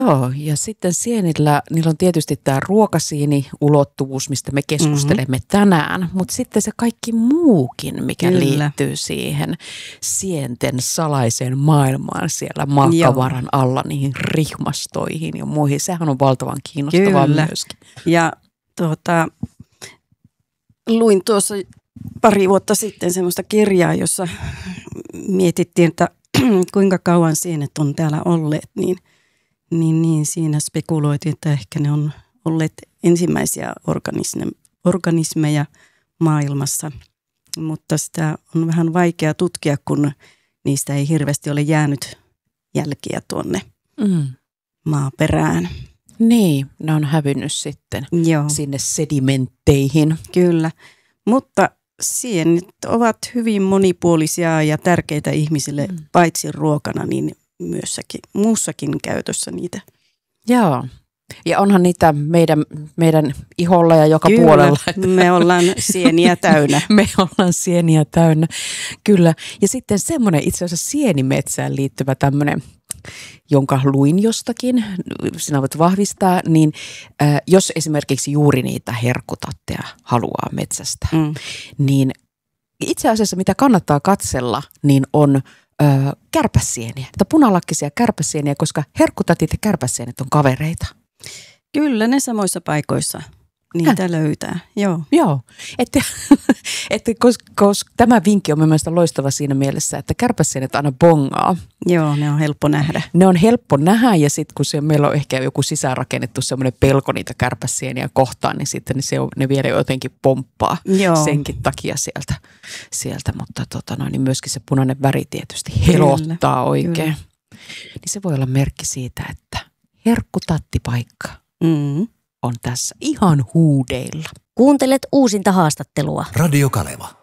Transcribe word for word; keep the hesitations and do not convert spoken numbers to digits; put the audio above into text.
Joo, ja sitten sienillä, niillä on tietysti tämä ruokasiini-ulottuvuus, mistä me keskustelemme mm-hmm. tänään, mutta sitten se kaikki muukin, mikä Kyllä. liittyy siihen sienten salaiseen maailmaan siellä makkavaran alla, niihin rihmastoihin ja muihin. Sehän on valtavan kiinnostavaa Kyllä. myöskin. Ja tuota, luin tuossa pari vuotta sitten semmoista kirjaa, jossa mietittiin, että kuinka kauan sienet on täällä olleet, niin Niin, niin siinä spekuloitiin, että ehkä ne on olleet ensimmäisiä organisme, organismeja maailmassa, mutta sitä on vähän vaikea tutkia, kun niistä ei hirveästi ole jäänyt jälkiä tuonne mm. maaperään. Niin, ne on hävinnyt sitten Joo. sinne sedimentteihin. Kyllä, mutta sienet ovat hyvin monipuolisia ja tärkeitä ihmisille, mm. paitsi ruokana, niin myössäkin, muussakin käytössä niitä. Joo. Ja onhan niitä meidän, meidän iholla ja joka Kyllä, puolella. me ollaan sieniä täynnä. me ollaan sieniä täynnä, kyllä. Ja sitten semmoinen itse asiassa sienimetsään liittyvä tämmöinen, jonka luin jostakin, sinä voit vahvistaa, niin äh, jos esimerkiksi juuri niitä herkkutatteja haluaa metsästä, mm. niin itse asiassa mitä kannattaa katsella, niin on Öö, kärpäsieniä, että punalakkisia kärpäsieniä, koska herkkutatit ja kärpäsienet on kavereita. Kyllä, ne samoissa paikoissa niitä Häh. löytää. Joo, Joo. Että, että koska, koska tämä vinkki on mielestäni loistava siinä mielessä, että kärpäsienet aina bongaa. Joo, ne on helppo nähdä. Ne on helppo nähdä ja sitten kun se, meillä on ehkä joku sisäänrakennettu semmoinen pelko niitä kärpäsieniä kohtaan, niin sitten ne, se, ne vielä jotenkin pomppaa Joo. senkin takia sieltä. sieltä. Mutta tota noin, niin myöskin se punainen väri tietysti helottaa Kyllä. oikein. Kyllä. Niin se voi olla merkki siitä, että herkkutattipaikka mm. on tässä ihan huudeilla. Kuuntelet uusinta haastattelua. Radio Kaleva.